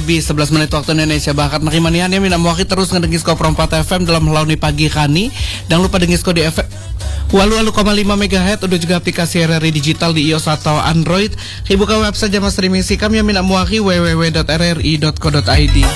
lebih 11 menit waktu Indonesia Barat. Nakimanian ya mina muaki terus ngedengis ko Perompat FM dalam melauni pagi kani. Dan lupa dengis ko di FM Walu 5 MHz. Udah juga aplikasi RRI digital di iOS atau Android. Dibuka website jama streaming sikam ya mina muaki www.rri.co.id.